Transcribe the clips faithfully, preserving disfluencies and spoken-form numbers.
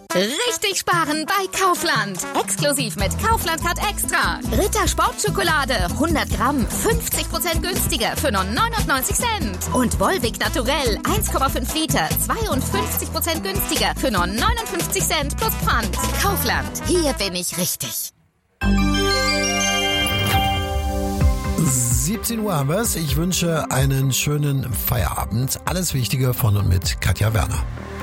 Richtig sparen bei Kaufland. Exklusiv mit Kaufland Card Extra. Ritter Sportschokolade hundert Gramm fünfzig Prozent günstiger für nur neunundneunzig Cent. Und Volvic Naturell eins Komma fünf Liter zweiundfünfzig Prozent günstiger für nur neunundfünfzig Cent plus Pfand. Kaufland. Hier bin ich richtig. siebzehn Uhr haben wir es. Ich wünsche einen schönen Feierabend. Alles Wichtige von und mit Katja Werner.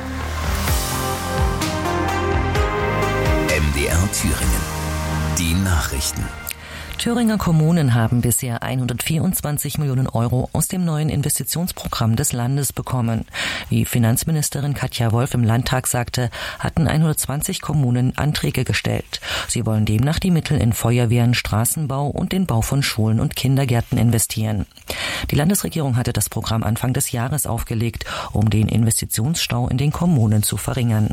M D R Thüringen. Die Nachrichten. Thüringer Kommunen haben bisher hundertvierundzwanzig Millionen Euro aus dem neuen Investitionsprogramm des Landes bekommen. Wie Finanzministerin Katja Wolf im Landtag sagte, hatten hundertzwanzig Kommunen Anträge gestellt. Sie wollen demnach die Mittel in Feuerwehren, Straßenbau und den Bau von Schulen und Kindergärten investieren. Die Landesregierung hatte das Programm Anfang des Jahres aufgelegt, um den Investitionsstau in den Kommunen zu verringern.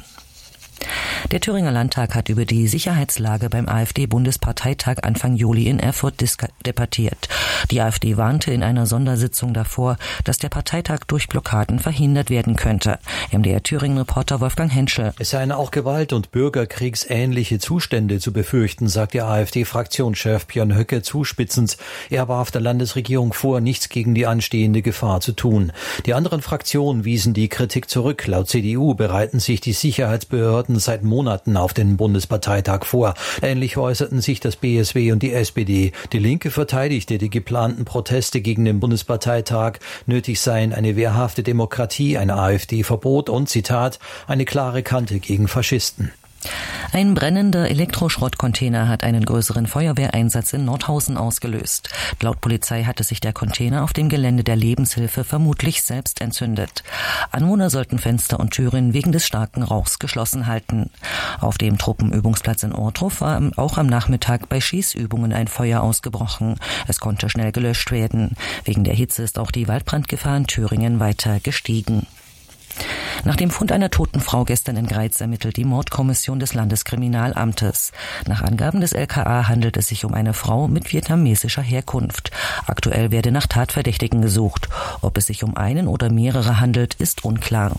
Der Thüringer Landtag hat über die Sicherheitslage beim AfD-Bundesparteitag Anfang Juli in Erfurt debattiert. Die AfD warnte in einer Sondersitzung davor, dass der Parteitag durch Blockaden verhindert werden könnte. M D R Thüringen-Reporter Wolfgang Henschel. Es seien auch Gewalt- und bürgerkriegsähnliche Zustände zu befürchten, sagt der AfD-Fraktionschef Björn Höcke zuspitzend. Er warf der Landesregierung vor, nichts gegen die anstehende Gefahr zu tun. Die anderen Fraktionen wiesen die Kritik zurück. Laut C D U bereiten sich die Sicherheitsbehörden seit Monaten auf den Bundesparteitag vor. Ähnlich äußerten sich das B S W und die S P D. Die Linke verteidigte die geplanten Proteste gegen den Bundesparteitag. Nötig seien eine wehrhafte Demokratie, ein AfD-Verbot und, Zitat, eine klare Kante gegen Faschisten. Ein brennender Elektroschrottcontainer hat einen größeren Feuerwehreinsatz in Nordhausen ausgelöst. Laut Polizei hatte sich der Container auf dem Gelände der Lebenshilfe vermutlich selbst entzündet. Anwohner sollten Fenster und Türen wegen des starken Rauchs geschlossen halten. Auf dem Truppenübungsplatz in Ortruf war auch am Nachmittag bei Schießübungen ein Feuer ausgebrochen. Es konnte schnell gelöscht werden. Wegen der Hitze ist auch die Waldbrandgefahr in Thüringen weiter gestiegen. Nach dem Fund einer toten Frau gestern in Greiz ermittelt die Mordkommission des Landeskriminalamtes. Nach Angaben des L K A handelt es sich um eine Frau mit vietnamesischer Herkunft. Aktuell werde nach Tatverdächtigen gesucht. Ob es sich um einen oder mehrere handelt, ist unklar.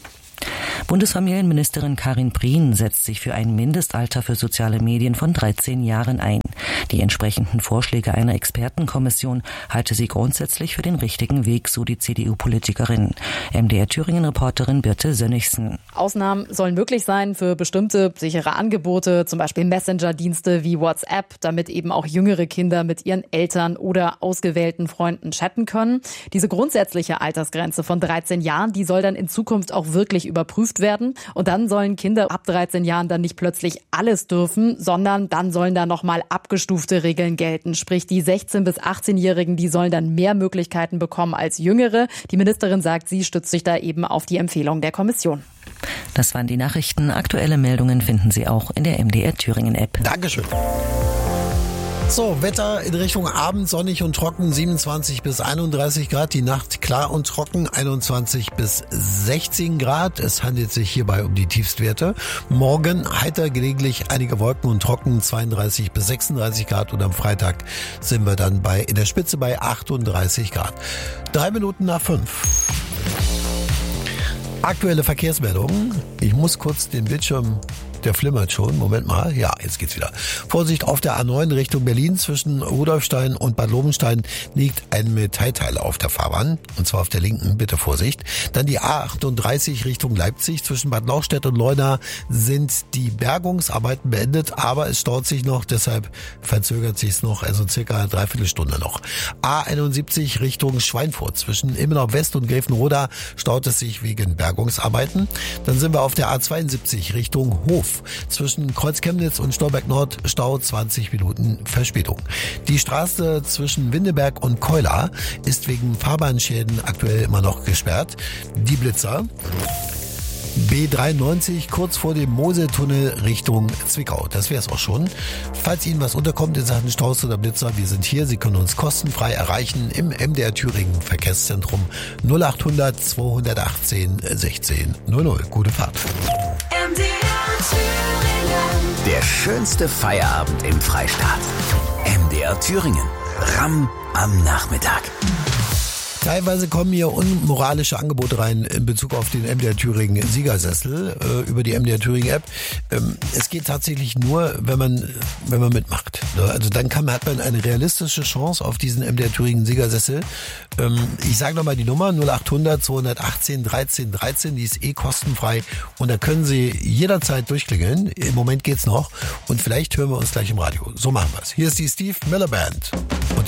Bundesfamilienministerin Karin Prien setzt sich für ein Mindestalter für soziale Medien von dreizehn Jahren ein. Die entsprechenden Vorschläge einer Expertenkommission halte sie grundsätzlich für den richtigen Weg, so die C D U-Politikerin. M D R Thüringen-Reporterin Birte Sönnigsen. Ausnahmen sollen möglich sein für bestimmte sichere Angebote, zum Beispiel Messenger-Dienste wie WhatsApp, damit eben auch jüngere Kinder mit ihren Eltern oder ausgewählten Freunden chatten können. Diese grundsätzliche Altersgrenze von dreizehn Jahren, die soll dann in Zukunft auch wirklich überprüft werden. Und dann sollen Kinder ab dreizehn Jahren dann nicht plötzlich alles dürfen, sondern dann sollen da nochmal abgestufte Regeln gelten. Sprich, die sechzehn- bis achtzehnjährigen, die sollen dann mehr Möglichkeiten bekommen als Jüngere. Die Ministerin sagt, sie stützt sich da eben auf die Empfehlung der Kommission. Das waren die Nachrichten. Aktuelle Meldungen finden Sie auch in der M D R Thüringen-App. Dankeschön. So, Wetter in Richtung Abend, sonnig und trocken, siebenundzwanzig bis einunddreißig Grad. Die Nacht klar und trocken, einundzwanzig bis sechzehn Grad. Es handelt sich hierbei um die Tiefstwerte. Morgen heiter, gelegentlich einige Wolken und trocken, zweiunddreißig bis sechsunddreißig Grad. Und am Freitag sind wir dann bei in der Spitze bei achtunddreißig Grad. Drei Minuten nach fünf. Aktuelle Verkehrsmeldungen. Ich muss kurz den Bildschirm... Der flimmert schon. Moment mal. Ja, jetzt geht's wieder. Vorsicht, auf der A neun Richtung Berlin zwischen Rudolfstein und Bad Lobenstein liegt ein Metallteil auf der Fahrbahn. Und zwar auf der linken. Bitte Vorsicht. Dann die A achtunddreißig Richtung Leipzig. Zwischen Bad Lauchstädt und Leuna sind die Bergungsarbeiten beendet, aber es staut sich noch. Deshalb verzögert sich's noch. Also circa eine Dreiviertelstunde noch. A einundsiebzig Richtung Schweinfurt. Zwischen Immenau West und Gräfenroda staut es sich wegen Bergungsarbeiten. Dann sind wir auf der A zweiundsiebzig Richtung Hof. Zwischen Kreuz-Chemnitz und Stolberg Nord Stau zwanzig Minuten Verspätung. Die Straße zwischen Windeberg und Keular ist wegen Fahrbahnschäden aktuell immer noch gesperrt. Die Blitzer. B dreiundneunzig kurz vor dem Moseltunnel Richtung Zwickau. Das wäre es auch schon. Falls Ihnen was unterkommt in Sachen Staus oder Blitzer, wir sind hier. Sie können uns kostenfrei erreichen im M D R Thüringen Verkehrszentrum null achthundert zweihundertachtzehn sechzehn null null. Gute Fahrt. M D R Thüringen. Der schönste Feierabend im Freistaat. M D R Thüringen. R A M am Nachmittag. Teilweise kommen hier unmoralische Angebote rein in Bezug auf den M D R Thüringen Siegersessel äh, über die M D R Thüringen App. Ähm, es geht tatsächlich nur, wenn man wenn man mitmacht. Ne? Also dann kann, hat man eine realistische Chance auf diesen M D R Thüringen Siegersessel. Ähm, ich sage nochmal die Nummer null acht hundert zweihundertachtzehn dreizehn dreizehn, die ist eh kostenfrei und da können Sie jederzeit durchklingeln. Im Moment geht's noch und vielleicht hören wir uns gleich im Radio. So machen wir's. Hier ist die Steve Miller Band. Und